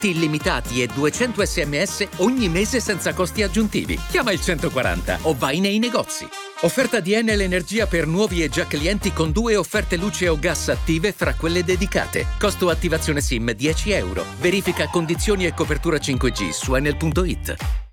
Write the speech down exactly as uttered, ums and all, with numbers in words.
illimitati e duecento sms ogni mese senza costi aggiuntivi. Chiama il centoquaranta o vai nei negozi. Offerta di Enel Energia per nuovi e già clienti con due offerte luce o gas attive fra quelle dedicate. Costo attivazione SIM dieci euro. Verifica condizioni e copertura cinque G su enel punto it.